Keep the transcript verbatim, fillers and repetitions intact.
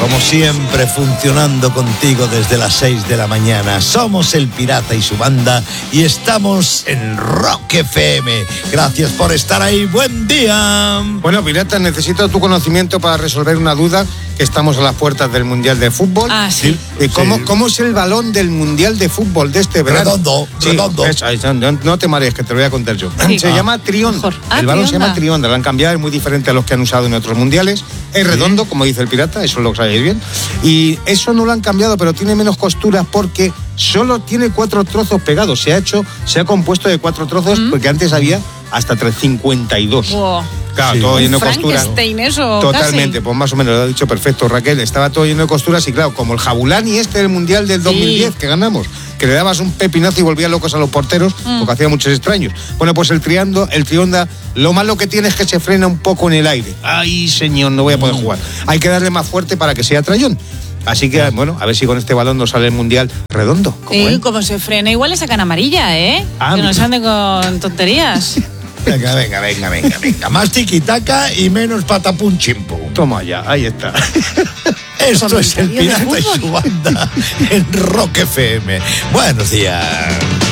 como siempre, funcionando contigo desde las seis de la mañana. Somos El Pirata y su banda y estamos en Rock F M. Gracias por estar ahí. Buen día. Bueno, Pirata, necesito tu conocimiento para resolver una duda, que estamos a las puertas del Mundial de Fútbol. Ah, sí. ¿Y cómo, Sí. cómo es el balón del Mundial de Fútbol de este verano? Redondo, Sí, redondo. es- ahí está, no, no te marees, que te lo voy a contar yo. Sí. Se Ah. llama Trionda. Mejor. Ah, el balón se Trionda. llama Trionda. Lo han cambiado, es muy diferente a los que han usado en otros mundiales. Es redondo, como dice el Pirata, eso lo sabéis bien. Y eso no lo han cambiado, pero tiene menos costuras porque solo tiene cuatro trozos pegados. Se ha hecho, se ha compuesto de cuatro trozos, porque antes había hasta tres cincuenta y dos. Wow. Claro, Sí. todo lleno de costuras. Frankenstein, eso. Totalmente, casi. pues más o menos lo ha dicho perfecto Raquel. Estaba todo lleno de costuras y claro, como el Jabulani este del Mundial del dos mil diez que ganamos, que le dabas un pepinazo y volvía locos a los porteros, Mm. porque hacía muchos extraños. Bueno, pues el triando, el Trionda, lo malo que tiene es que se frena un poco en el aire. Ay, señor, no voy a poder jugar. Hay que darle más fuerte para que sea trayón. Así que, bueno, a ver si con este balón nos sale el Mundial redondo. como Sí, él. como se frena, igual le sacan amarilla, ¿eh? Ah, que no mira. se anden con tonterías. Venga, venga, venga, venga, venga. Más tiquitaca y menos patapum chimpu. Toma ya, ahí está. Esto es El Comentario de Pirata y fútbol. su banda en Rock F M. Buenos días.